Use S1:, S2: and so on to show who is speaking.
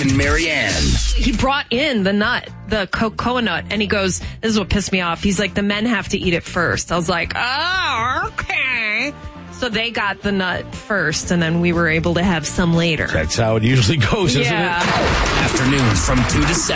S1: and Marianne.
S2: He brought in the nut, the cocoa nut, and he goes, this is what pissed me off. He's like, the men have to eat it first. I was like, oh, okay. So they got the nut first, and then we were able to have some later.
S3: That's how it usually goes, isn't it?
S1: Afternoons from 2 to 7.